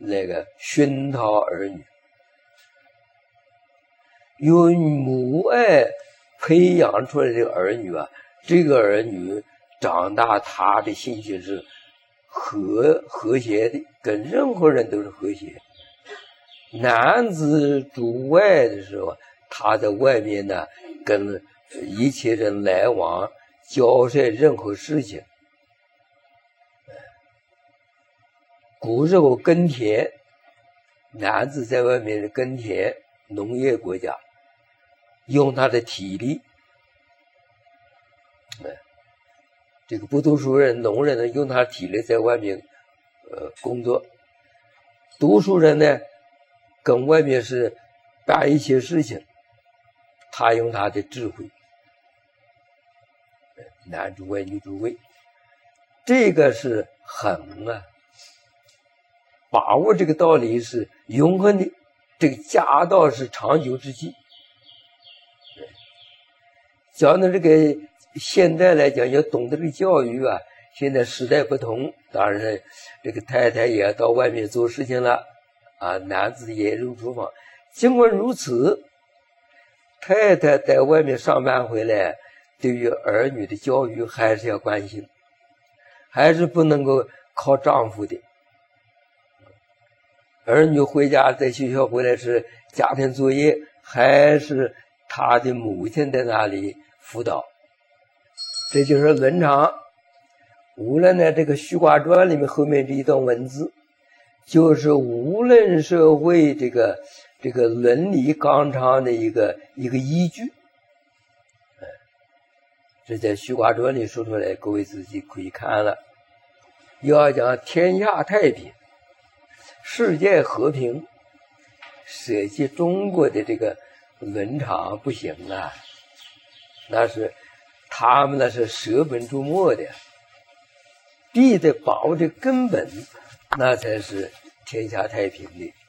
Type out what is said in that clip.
那个熏陶儿女，由母爱培养出来的儿女啊，这个儿女长大，他的心性是和谐的，跟任何人都是和谐。男子主外的时候，他在外面呢，跟一切人来往，交涉任何事情。古时候耕田，男子在外面耕田，农业国家，用他的体力。这个不读书人、农人呢，用他的体力在外面工作；读书人呢，跟外面是办一些事情，他用他的智慧。男主外，女主内，这个是恒啊。把握这个道理是永恒的，这个家道是长久之计。讲的这个现代来讲，要懂得这个教育啊，现在时代不同，当然这个太太也要到外面做事情了啊，男子也入厨房。尽管如此，太太在外面上班回来，对于儿女的教育还是要关心，还是不能够靠丈夫的。儿女回家在学校回来是家庭作业，还是他的母亲在那里辅导。这就是伦常。无论呢，这个《徐卦传》里面后面这一段文字，就是无论社会这个伦理纲常的一个依据。这在《徐卦传》里说出来，各位自己可以看了。要讲天下太平，世界和平，舍弃中国的这个伦常不行啊，那是他们那是舍本逐末的，必得把握这根本，那才是天下太平的。